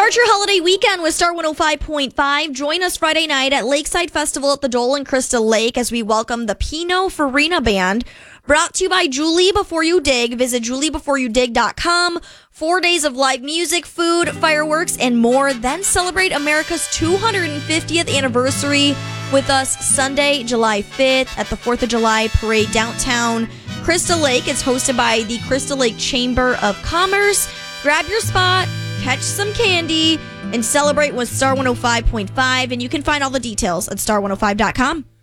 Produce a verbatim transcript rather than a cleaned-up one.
Start your holiday weekend with Star one oh five point five. Join us Friday night at Lakeside Festival at the Dole in Crystal Lake as we welcome the Pino Farina Band. Brought to you by Julie Before You Dig. Visit julie before you dig dot com. Four days of live music, food, fireworks, and more. Then celebrate America's two hundred fiftieth anniversary with us Sunday, July fifth at the fourth of July Parade downtown Crystal Lake. It's hosted by the Crystal Lake Chamber of Commerce. Grab your spot, catch some candy, and celebrate with Star one oh five point five. And you can find all the details at star one oh five dot com.